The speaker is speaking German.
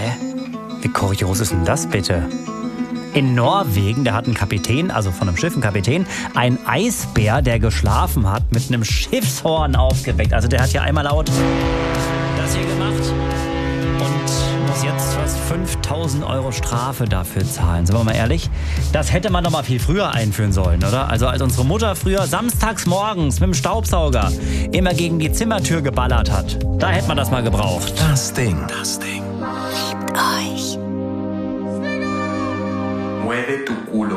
Wie kurios ist denn das bitte? In Norwegen, da hat ein Kapitän, also von einem Schiff ein Kapitän, ein Eisbär, der geschlafen hat, mit einem Schiffshorn aufgeweckt. Also der hat ja einmal laut das hier gemacht und muss jetzt fast 5.000 € Strafe dafür zahlen. Sind wir mal ehrlich? Das hätte man doch mal viel früher einführen sollen, oder? Also als unsere Mutter früher samstags morgens mit dem Staubsauger immer gegen die Zimmertür geballert hat. Da hätte man das mal gebraucht. Das Ding. Liebt euch. Mueve tu culo.